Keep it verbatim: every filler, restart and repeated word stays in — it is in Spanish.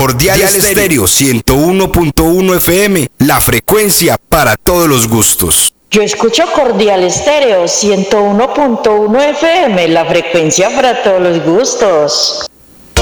Cordial Estéreo ciento uno punto uno F M, la frecuencia para todos los gustos. Yo escucho Cordial Estéreo ciento uno punto uno F M, la frecuencia para todos los gustos.